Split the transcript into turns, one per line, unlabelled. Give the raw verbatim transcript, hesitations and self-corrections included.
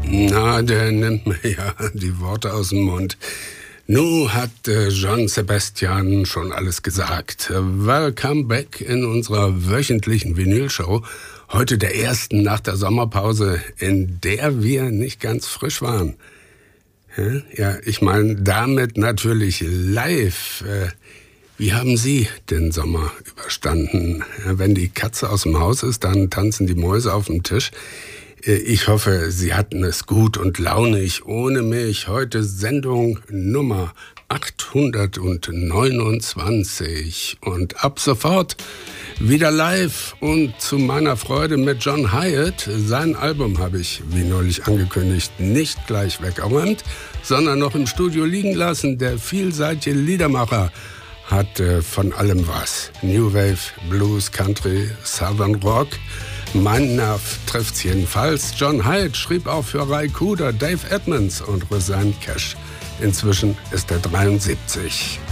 Na, der nimmt mir ja die Worte aus dem Mund. Nu hat äh, John Sebastian schon alles gesagt. Welcome back in unserer wöchentlichen Vinylshow. Heute der ersten nach der Sommerpause, in der wir nicht ganz frisch waren. Ja, ich meine damit natürlich live. Äh, wie haben Sie den Sommer überstanden? Ja, wenn die Katze aus dem Haus ist, dann tanzen die Mäuse auf dem Tisch. Ich hoffe, Sie hatten es gut und launig ohne mich. Heute Sendung Nummer achthundertneunundzwanzig. Und ab sofort wieder live und zu meiner Freude mit John Hiatt. Sein Album habe ich, wie neulich angekündigt, nicht gleich weggeräumt, sondern noch im Studio liegen lassen. Der vielseitige Liedermacher hat äh, von allem was. New Wave, Blues, Country, Southern Rock. Mein Nerv trifft's jedenfalls. John Hiatt schrieb auch für Ry Cooder, Dave Edmunds und Rosanne Cash. Inzwischen ist er dreiundsiebzig.